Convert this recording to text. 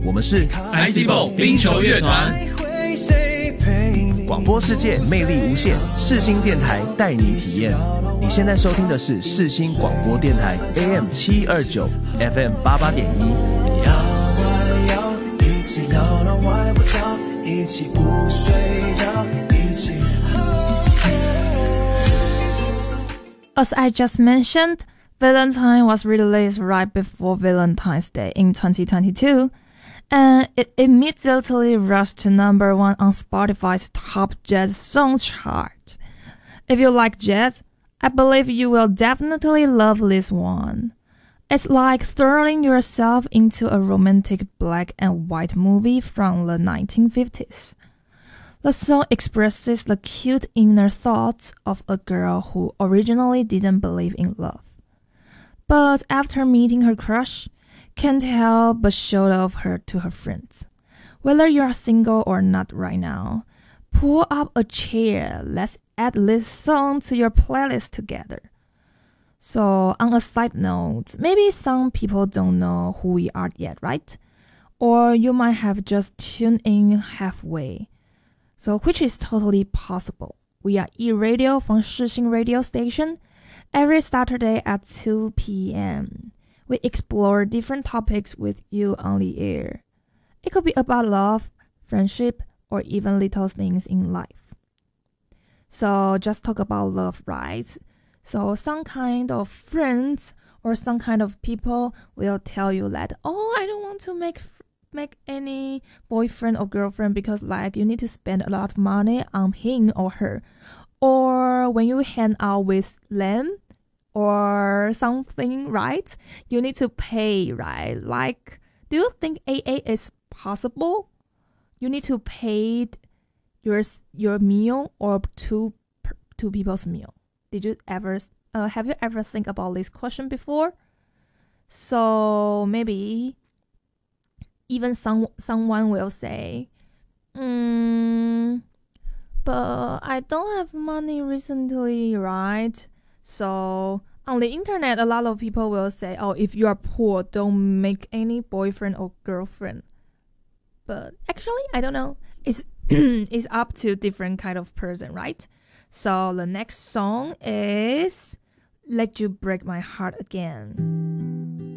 我们是 ICBO 冰球乐团。 广播世界魅力无限，世新电台带你体验。你现在收听的是世新广播电台 AM 729 FM 88.1。一起摇到外婆桥，一起不睡觉，一起。 As I just mentioned, Valentine was released right before Valentine's Day in 2022, and it immediately rushed to number 1 on Spotify's top jazz songs chart. If you like jazz, I believe you will definitely love this one. It's like throwing yourself into a romantic black and white movie from the 1950s. The song expresses the cute inner thoughts of a girl who originally didn't believe in love, but after meeting her crush, can't help but show off her to her friends. Whether you're single or not right now, pull up a chair, let's add this song to your playlist together. So, on a side note, maybe some people don't know who we are yet, right? Or you might have just tuned in halfway. So, which is totally possible. We are E-Radio from Shixing Radio Station every Saturday at 2 p.m. We explore different topics with you on the air. It could be about love, friendship, or even little things in life. So, just talk about love, right? So, some kind of friends or some kind of people will tell you that, oh, I don't want to make any boyfriend or girlfriend because like you need to spend a lot of money on him or her. Or when you hang out with them or something, right? You need to pay, right? Like, do you think AA is possible? You need to pay your meal or two people's meal. Did you ever have you ever think about this question before? So maybe even someone will say, but I don't have money recently, right? So on the internet, a lot of people will say, oh, if you are poor, don't make any boyfriend or girlfriend. But actually, I don't know. It's up to different kind of person, right? So the next song is Let You Break My Heart Again.